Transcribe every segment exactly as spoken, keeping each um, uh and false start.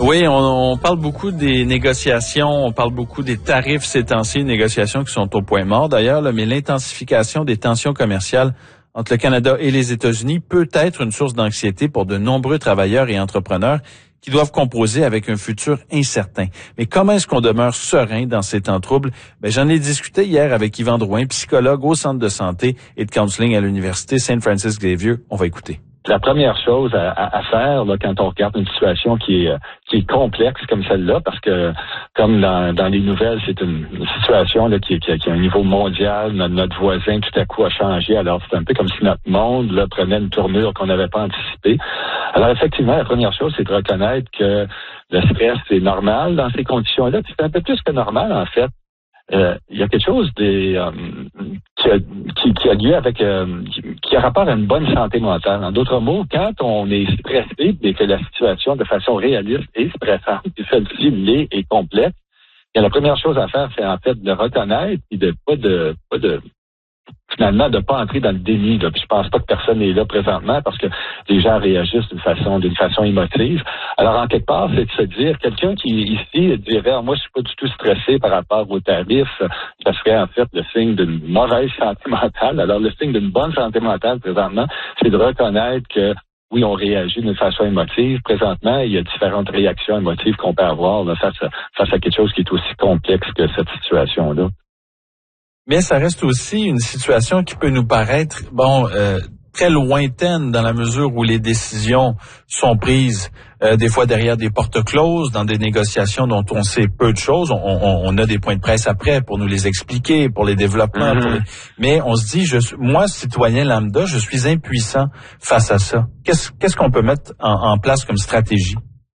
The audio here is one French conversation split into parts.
Oui, on, on parle beaucoup des négociations, on parle beaucoup des tarifs ces temps-ci, négociations qui sont au point mort d'ailleurs, là, mais l'intensification des tensions commerciales entre le Canada et les États-Unis peut être une source d'anxiété pour de nombreux travailleurs et entrepreneurs qui doivent composer avec un futur incertain. Mais comment est-ce qu'on demeure serein dans ces temps troubles? Ben, j'en ai discuté hier avec Yvan Drouin, psychologue au Centre de santé et de counseling à l'Université Saint Francis Xavier. On va écouter. La première chose à, à, à faire là, quand on regarde une situation qui est, qui est complexe comme celle-là, parce que comme dans, dans les nouvelles, c'est une, une situation là, qui, qui, qui a un niveau mondial, notre, notre voisin tout à coup a changé, alors c'est un peu comme si notre monde là, prenait une tournure qu'on n'avait pas anticipée. Alors effectivement, la première chose, c'est de reconnaître que le stress est normal dans ces conditions-là, c'est un peu plus que normal en fait. Euh, il y a quelque chose des, euh, qui, a, qui, qui a lieu avec euh, qui, qui a rapport à une bonne santé mentale. En d'autres mots, quand on est stressé et que la situation de façon réaliste est stressante, et celle-ci l'est et complexe, bien, la première chose à faire, c'est en fait de reconnaître et de pas de pas de finalement de pas entrer dans le déni. Là. Puis je pense pas que personne n'est là présentement parce que les gens réagissent d'une façon d'une façon émotive. Alors en quelque part, c'est de se dire, quelqu'un qui ici dirait, moi je suis pas du tout stressé par rapport aux tarifs, ça serait en fait le signe d'une mauvaise santé mentale. Alors le signe d'une bonne santé mentale présentement, c'est de reconnaître que oui, on réagit d'une façon émotive. Présentement, il y a différentes réactions émotives qu'on peut avoir là, face à, face à quelque chose qui est aussi complexe que cette situation-là. Mais ça reste aussi une situation qui peut nous paraître, bon, euh, très lointaine dans la mesure où les décisions sont prises euh, des fois derrière des portes closes, dans des négociations dont on sait peu de choses. On, on, on a des points de presse après pour nous les expliquer, pour les développements. Mm-hmm. Pour les... Mais on se dit, je, moi, citoyen lambda, je suis impuissant face à ça. Qu'est-ce, qu'est-ce qu'on peut mettre en, en place comme stratégie?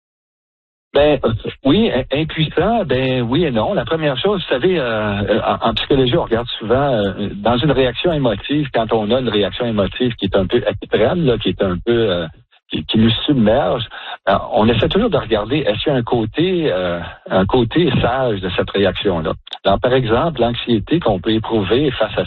Ben oui, impuissant, ben oui et non. La première chose, vous savez, euh, en, en psychologie, on regarde souvent euh, dans une réaction émotive, quand on a une réaction émotive qui est un peu extrême, là, qui est un peu euh, qui, qui nous submerge, euh, on essaie toujours de regarder est-ce qu'il y a un côté euh, un côté sage de cette réaction-là. Alors, par exemple, l'anxiété qu'on peut éprouver face à